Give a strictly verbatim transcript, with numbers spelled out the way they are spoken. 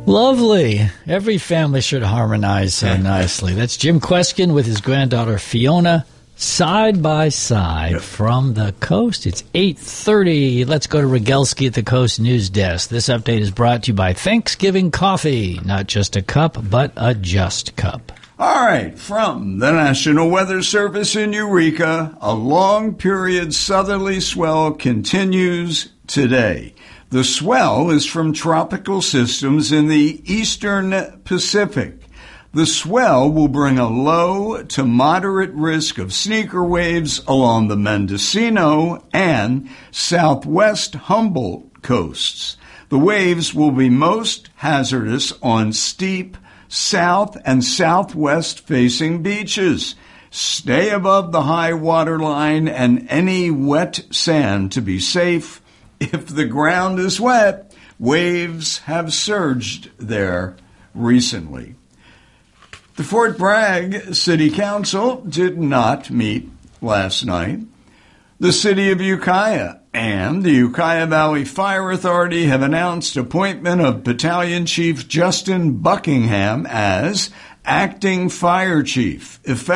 Lovely. Every family should harmonize so nicely. That's Jim Kweskin with his granddaughter Fiona, side by side yep. from the coast. It's eight thirty. Let's go to Rogelski at the Coast News Desk. This update is brought to you by Thanksgiving Coffee. Not just a cup, but a just cup. All right, from the National Weather Service in Eureka, a long-period southerly swell continues today. The swell is from tropical systems in the eastern Pacific. The swell will bring a low to moderate risk of sneaker waves along the Mendocino and southwest Humboldt coasts. The waves will be most hazardous on steep south and southwest facing beaches. Stay above the high water line and any wet sand to be safe. If the ground is wet, waves have surged there recently. The Fort Bragg City Council did not meet last night. The City of Ukiah and the Ukiah Valley Fire Authority have announced appointment of Battalion Chief Justin Buckingham as acting fire chief, effective